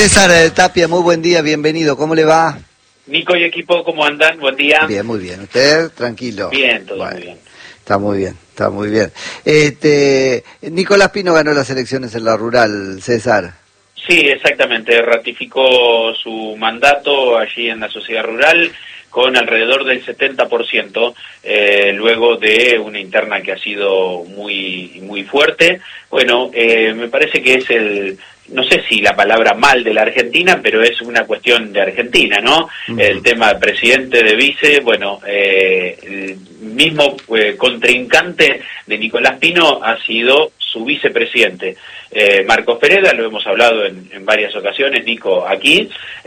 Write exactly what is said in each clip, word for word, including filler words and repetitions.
César Tapia, muy buen día, bienvenido, ¿cómo le va? Nico y equipo, ¿cómo andan? Buen día. Bien, muy bien, ¿usted? Tranquilo. Bien, todo bueno, muy bien. Está muy bien, está muy bien. Este, Nicolás Pino ganó las elecciones en la rural, César. Sí, exactamente, ratificó su mandato allí en la sociedad rural con alrededor del setenta por ciento, eh, luego de una interna que ha sido muy, muy fuerte. Bueno, eh, me parece que es el... no sé si la palabra mal de la Argentina, pero es una cuestión de Argentina, ¿no? Uh-huh. El tema de presidente, de vice, bueno, eh, el mismo eh, contrincante de Nicolás Pino ha sido su vicepresidente, eh, Marcos Pereda, lo hemos hablado en, en varias ocasiones, Nico, aquí,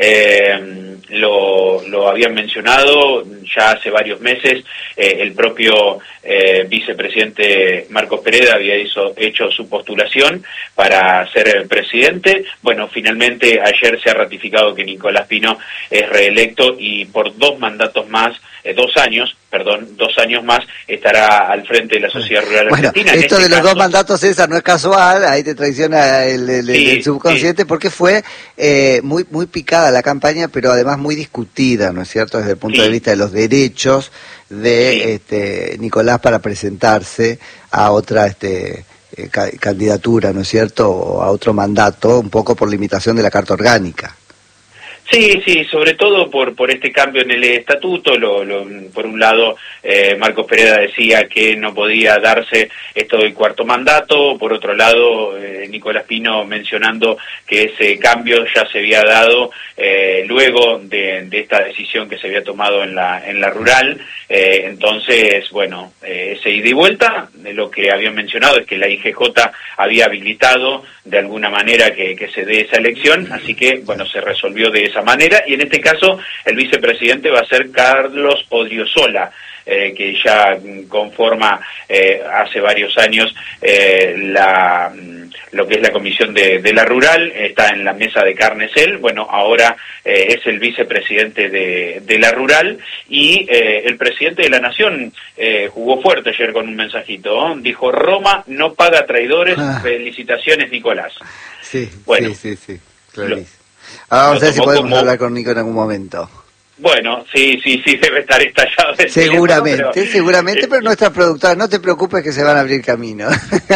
eh, lo, lo habían mencionado ya hace varios meses, eh, el propio eh, vicepresidente Marcos Pereda había hizo, hecho su postulación para ser presidente. Bueno, finalmente ayer se ha ratificado que Nicolás Pino es reelecto y por dos mandatos más, eh, dos años, perdón, dos años más estará al frente de la sociedad rural bueno, argentina. Esto en este de los caso, dos mandatos, César, no es casual, ahí te traiciona el, el, sí, el subconsciente, sí. Porque fue eh, muy muy picada la campaña, pero además muy discutida, ¿no es cierto?, desde el punto sí. de vista de los derechos de sí. este, Nicolás para presentarse a otra este eh, ca candidatura, ¿no es cierto?, o a otro mandato, un poco por limitación de la Carta Orgánica. Sí, sí, sobre todo por por este cambio en el estatuto. Lo, lo, por un lado, eh, Marcos Pereda decía que no podía darse esto del cuarto mandato. Por otro lado, eh, Nicolás Pino mencionando que ese cambio ya se había dado eh, luego de, de esta decisión que se había tomado en la en la rural. Eh, entonces, bueno, eh, ese ida y vuelta, de lo que habían mencionado es que la I G J había habilitado de alguna manera que, que se dé esa elección, así que, bueno, se resolvió de esa manera, y en este caso el vicepresidente va a ser Carlos Odriozola, eh, que ya conforma eh, hace varios años eh, la lo que es la comisión de, de la rural, está en la mesa de Carnesel. Bueno, ahora eh, es el vicepresidente de, de la rural, y eh, el presidente de la Nación eh, jugó fuerte ayer con un mensajito, ¿eh? Dijo: Roma no paga traidores, ah. felicitaciones Nicolás. Sí, bueno, sí, sí, sí, clarísimo. Ahora vamos a ver si podemos como... hablar con Nico en algún momento. Bueno, sí, sí, sí, debe estar estallado. Seguramente, pero, seguramente, eh, pero nuestra productora, no te preocupes que se van a abrir camino.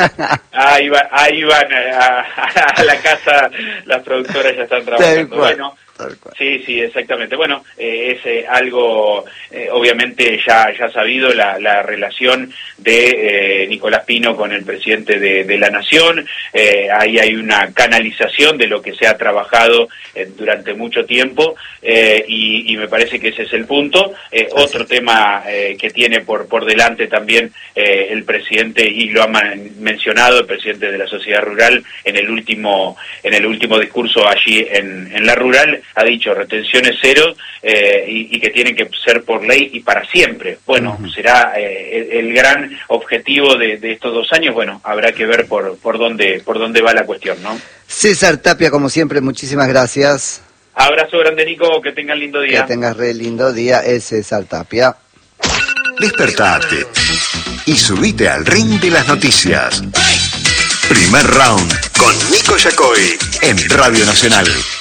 Ahí, va, ahí van a, a, a la casa, las productoras ya están trabajando. Bueno, sí, sí, exactamente. Bueno, eh, es eh, algo, eh, obviamente ya ya sabido, la, la relación de eh, Nicolás Pino con el presidente de, de la Nación. Eh, ahí hay una canalización de lo que se ha trabajado eh, durante mucho tiempo, eh, y, y me parece que ese es el punto. Eh, otro tema eh, que tiene por por delante también eh, el presidente, y lo ha man mencionado el presidente de la sociedad rural en el último en el último discurso allí en, en la rural, ha dicho retenciones cero, eh, y, y que tienen que ser por ley y para siempre. Bueno, uh-huh. será eh, el, el gran objetivo de, de estos dos años. Bueno, habrá que ver por por dónde por dónde va la cuestión, ¿no? César Tapia, como siempre, muchísimas gracias. Abrazo grande, Nico, que tengan lindo día. Que tengas re lindo día, es César Tapia. Despertate y subite al ring de las noticias. Primer round con Nico Yacoy en Radio Nacional.